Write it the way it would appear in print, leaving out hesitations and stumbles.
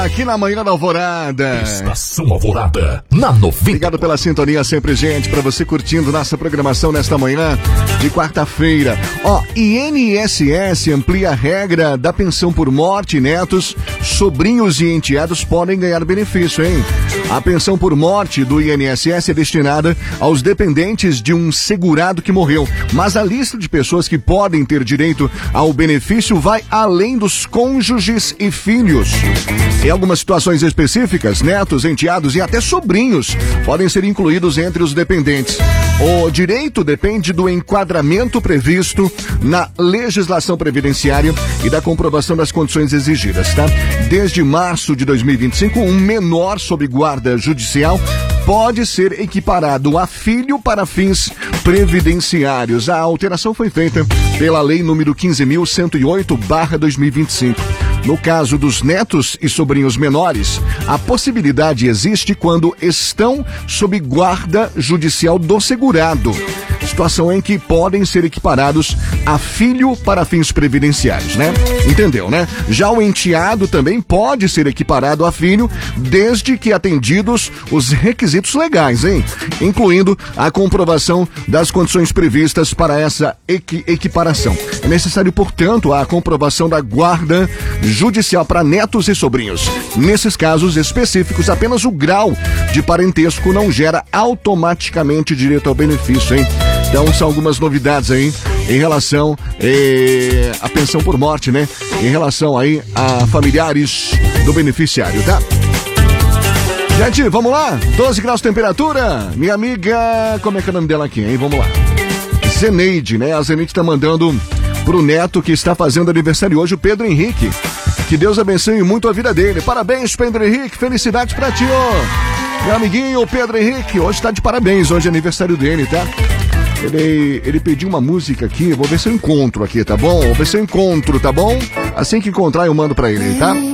Aqui na Manhã da Alvorada. Estação Alvorada, na 90. Obrigado pela sintonia sempre, gente, pra você curtindo nossa programação nesta manhã de quarta-feira. INSS amplia a regra da pensão por morte e netos, sobrinhos e enteados podem ganhar benefício, hein? A pensão por morte do INSS é destinada aos dependentes de um segurado que morreu, mas a lista de pessoas que podem ter direito ao benefício vai além dos cônjuges e filhos. Em algumas situações específicas, netos, enteados e até sobrinhos podem ser incluídos entre os dependentes. O direito depende do enquadramento previsto na legislação previdenciária e da comprovação das condições exigidas, tá? Desde março de 2025, um menor sob guarda judicial pode ser equiparado a filho para fins previdenciários. A alteração foi feita pela Lei número 15.108/2025. No caso dos netos e sobrinhos menores, a possibilidade existe quando estão sob guarda judicial do segurado, situação em que podem ser equiparados a filho para fins previdenciários, né? Entendeu, né? Já o enteado também pode ser equiparado a filho, desde que atendidos os requisitos legais, hein? Incluindo a comprovação das condições previstas para essa equiparação. É necessário, portanto, a comprovação da guarda judicial para netos e sobrinhos. Nesses casos específicos, apenas o grau de parentesco não gera automaticamente direito ao benefício, hein? Então, são algumas novidades aí em relação à pensão por morte, né? Em relação aí a familiares do beneficiário, tá? Gente, vamos lá? 12 graus de temperatura. Minha amiga, como é que é o nome dela aqui, hein? Vamos lá. Zeneide, né? A Zeneide tá mandando pro neto que está fazendo aniversário hoje, o Pedro Henrique. Que Deus abençoe muito a vida dele. Parabéns, Pedro Henrique. Felicidades pra ti, ó. Meu amiguinho, Pedro Henrique. Hoje tá de parabéns. Hoje é aniversário dele, tá? Ele pediu uma música aqui. Vou ver se eu encontro aqui, tá bom? Vou ver se eu encontro, tá bom? Assim que encontrar, eu mando pra ele, tá?